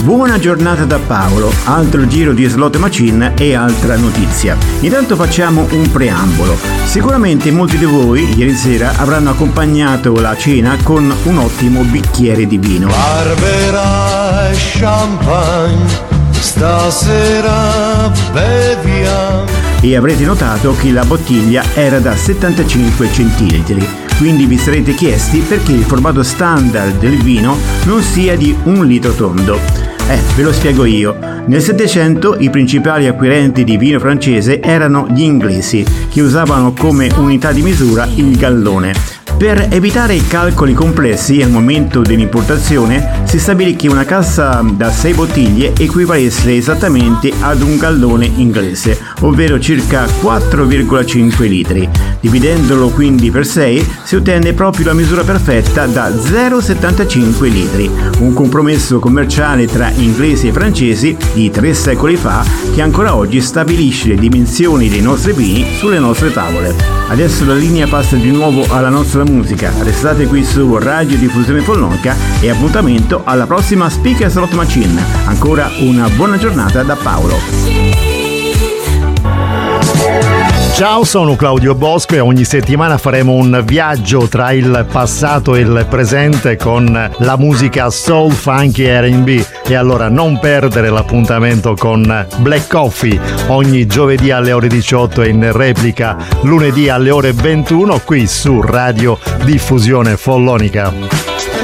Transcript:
Buona giornata da Paolo, altro giro di Slot Machine e altra notizia. Intanto facciamo un preambolo. Sicuramente molti di voi ieri sera avranno accompagnato la cena con un ottimo bicchiere di vino. Barbera e champagne, stasera beviamo. E avrete notato che la bottiglia era da 75 centilitri, quindi vi sarete chiesti perché il formato standard del vino non sia di 1 litro tondo. Ve lo spiego io. Nel Settecento i principali acquirenti di vino francese erano gli inglesi, che usavano come unità di misura il gallone. Per evitare i calcoli complessi al momento dell'importazione, si stabilì che una cassa da 6 bottiglie equivalesse esattamente ad un gallone inglese, ovvero circa 4,5 litri. Dividendolo quindi per 6 si ottenne proprio la misura perfetta da 0,75 litri, un compromesso commerciale tra inglesi e francesi di 3 secoli fa che ancora oggi stabilisce le dimensioni dei nostri vini sulle nostre tavole. Adesso la linea passa di nuovo alla nostra musica. Restate qui su Radio Diffusione Follonica e appuntamento alla prossima Speaker Slot Machine. Ancora una buona giornata da Paolo. Ciao, sono Claudio Bosco e ogni settimana faremo un viaggio tra il passato e il presente con la musica soul, funky e R&B. E allora non perdere l'appuntamento con Black Coffee ogni giovedì alle ore 18 e in replica lunedì alle ore 21 qui su Radio Diffusione Follonica.